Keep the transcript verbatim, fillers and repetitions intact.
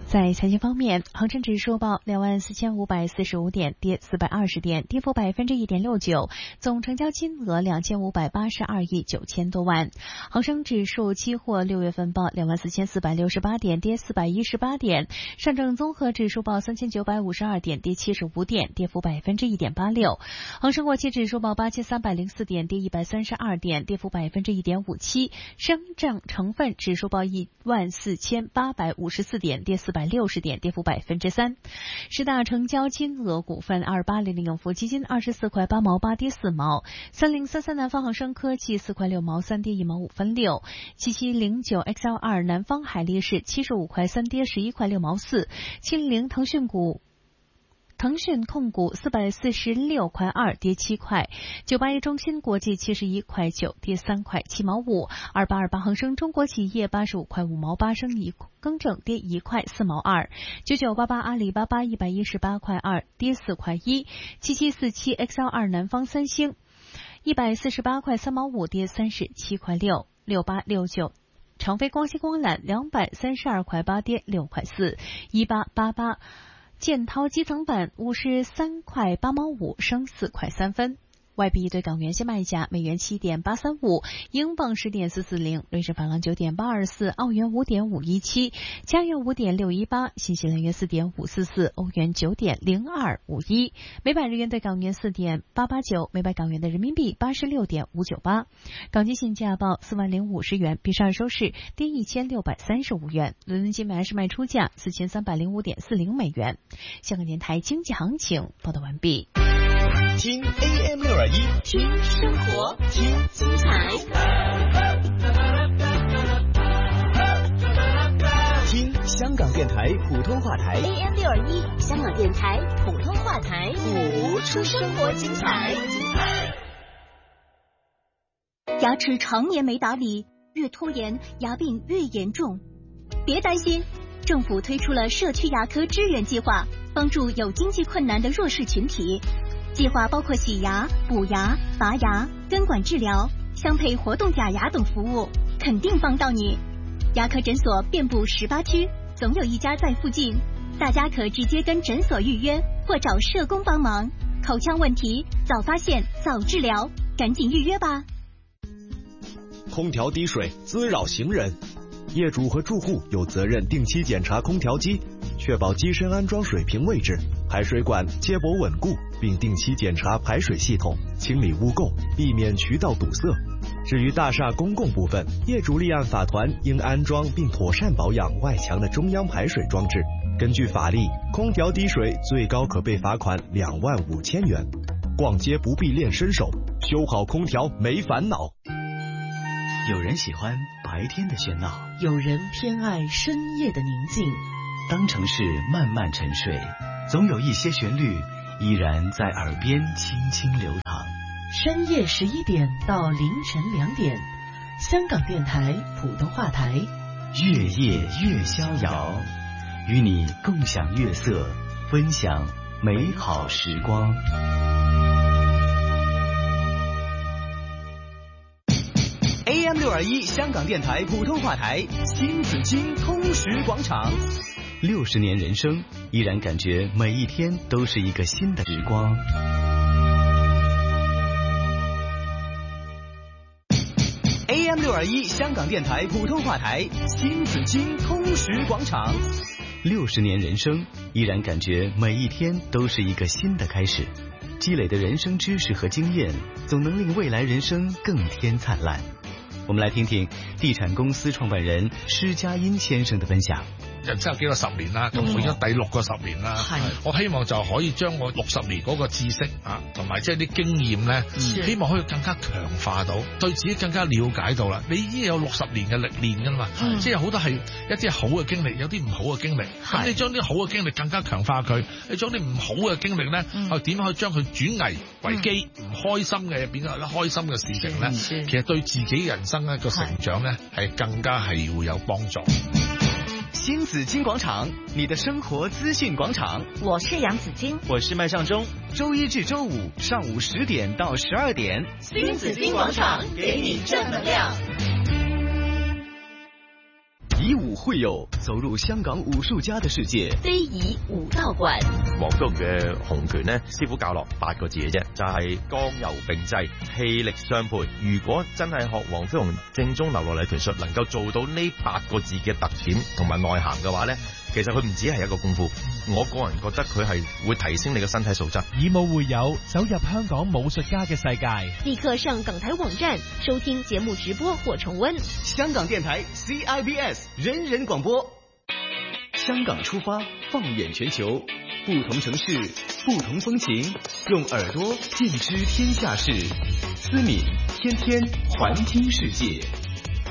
在财经方面，恒生指数报两万四千五百四十五点，跌四百二十点，跌幅百分之一点六九，总成交金额两千五百八十二亿九千多万。恒生指数期货六月份报两万四千四百六十八点，跌四百一十八点。上证综合指数报三千九百五十二点，跌七十五点，跌幅百分之一点八六。恒生国企指数报八千三百零四点，跌一百三十二点，跌幅百分之一点五七。深证成分指数报一万四千八百五十四点，跌四百六十点，跌幅百分之三。十大成交金额股份：二八零零永福基金二十四块八毛八，跌四毛；三零三三南方恒生科技四块六毛三，跌一毛五分六；七七零九 X L 二南方海力士七十五块三，跌十一块六毛四；七零零腾讯股。腾讯控股四百四十六块二，跌七块；九八一中芯国际七十一块九，跌三块七毛五；二八二八恒生中国企业八十五块五毛八，升一更正，跌一块四毛二；九九八八阿里巴巴一百一十八块二，跌四块一；七七四七 X L 二南方三星一百四十八块三毛五，跌三十七块六；六八六九。长飞光纤光缆两百三十二块八，跌六块四；一八八八。建滔基层板五十三块八毛五，升四块三分。外币对港元现卖价：美元七点八三五，英镑十点四四零，瑞士法郎九点八二四，澳元五点五一七，加元五点六一八，新西兰元四点五四四，欧元九点零二五一，每百日元对港元四点八八九，每百港元的人民币八十六点五九八。港金现价报四万零五十元，比上日收市跌一千六百三十五元。伦敦金买是卖出价四千三百零五点四零美元。香港电台经济行情报道完毕。 听 A M 六二一， 听生活， 听精彩， 听香港电台普通话台 A M 六二一，香港电台普通话台， 谱出生活精彩。 牙齿常年没打理，越拖延，牙病越严重。别担心，政府推出了社区牙科支援计划，帮助有经济困难的弱势群体。计划包括洗牙、补牙、拔牙、根管治疗、镶配活动假牙等服务，肯定帮到你。牙科诊所遍布十八区，总有一家在附近，大家可直接跟诊所预约，或找社工帮忙。口腔问题早发现早治疗，赶紧预约吧。 空调滴水滋扰行人，业主和住户有责任定期检查空调机，确保机身安装水平位置，排水管接驳稳固，并定期检查排水系统，清理污垢，避免渠道堵塞。至于大厦公共部分，业主立案法团应安装并妥善保养外墙的中央排水装置。根据法例，空调滴水最高可被罚款两万五千元。逛街不必练身手，修好空调没烦恼。 有人喜欢白天的喧闹， 有人偏爱深夜的宁静。 当城市慢慢沉睡，总有一些旋律依然在耳边轻轻流淌。 深夜十一点到凌晨两点，香港电台普通话台， 月夜月逍遥，与你共享月色，分享美好时光。 A M 六二一香港电台普通话台，新紫荆通识广场。 六十年人生，依然感觉每一天都是一个新的时光。 A M 六二一香港电台普通话台，新紫荆通识广场。 六十年人生，依然感觉每一天都是一个新的开始。积累的人生知识和经验，总能令未来人生更添灿烂。我們來聽聽地產公司創辦人施家殷先生的分享。 人生有幾個十年啦，咁去咗第六個十年啦。係，我希望就可以將我六十年嗰個知識啊，同埋即係啲經驗咧，希望可以更加強化到，對自己更加了解到啦。你已經有六十年嘅歷練㗎嘛，即係好多係一啲好嘅經歷，有啲唔好嘅經歷。咁你將啲好嘅經歷更加強化佢，你將啲唔好嘅經歷咧，啊點可以將佢轉危為機，唔開心嘅變咗開心嘅事情咧，其實對自己人生一個成長咧係更加係會有幫助。 新紫荊廣場，你的生活資訊廣場。 我是楊子矜， 我是麥尚中。周一至周五上午十點到十二點， 新紫荊廣場給你正能量。 以武會友，走入香港武術家的世界。 非遺武道館。 黃飛鴻嘅洪拳呢，師傅教落八個字嘅啫，就係、是、剛柔並濟，氣力相配。如果真係學黃飛鴻正宗流落嚟拳術，能夠做到呢八個字嘅特點同埋內涵嘅話呢，其實佢唔止係一個功夫。我個人覺得佢係會提升你嘅身體素質。 以武會友，走入香港武術家嘅世界。 立刻上港台網站收聽節目直播或重溫。 香港電台 C I B S 人人廣播。香港出發，放眼全球，不同城市，不同風情，用耳朵見知天下事。思敏天天環聽世界。